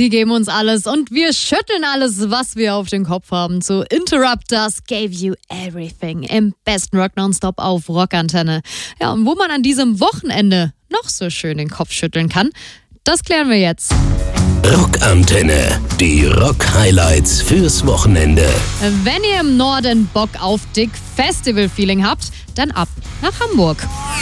Sie geben uns alles und wir schütteln alles, was wir auf den Kopf haben. Zu Interrupt Us gave you everything im besten Rock Nonstop auf Rockantenne. Ja, und wo man an diesem Wochenende noch so schön den Kopf schütteln kann, das klären wir jetzt. Rockantenne, die Rock-Highlights fürs Wochenende. Wenn ihr im Norden Bock auf dick Festival-Feeling habt, dann ab nach Hamburg.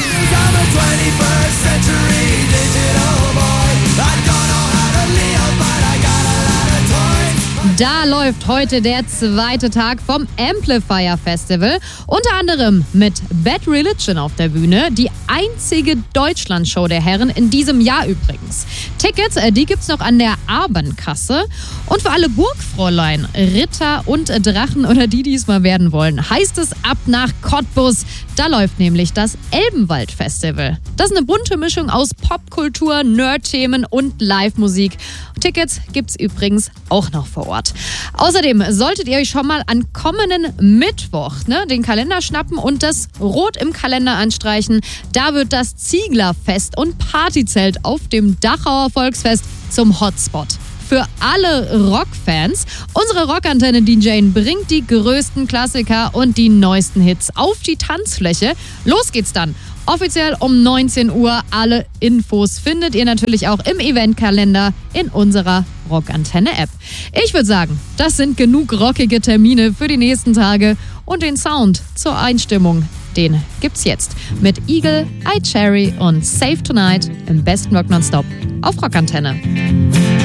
Da läuft heute der zweite Tag vom Amplifier Festival. Unter anderem mit Bad Religion auf der Bühne. Die einzige Deutschlandshow der Herren in diesem Jahr übrigens. Tickets, die gibt's noch an der Abendkasse. Und für alle Burgfräulein, Ritter und Drachen oder die es mal werden wollen, heißt es ab nach Cottbus. Da läuft nämlich das Elbenwald Festival. Das ist eine bunte Mischung aus Popkultur, Nerd-Themen und Live-Musik. Tickets gibt's übrigens auch noch vor Ort. Außerdem solltet ihr euch schon mal an kommenden Mittwoch den Kalender schnappen und das Rot im Kalender anstreichen. Da wird das Zieglerfest und Partyzelt auf dem Dachauer Volksfest zum Hotspot. Für alle Rockfans. Unsere Rockantenne-DJ bringt die größten Klassiker und die neuesten Hits auf die Tanzfläche. Los geht's dann. Offiziell um 19 Uhr. Alle Infos findet ihr natürlich auch im Eventkalender in unserer Rockantenne-App. Ich würde sagen, das sind genug rockige Termine für die nächsten Tage. Und den Sound zur Einstimmung, den gibt's jetzt mit Eagle, iCherry und Save Tonight im besten Rock Nonstop auf Rockantenne.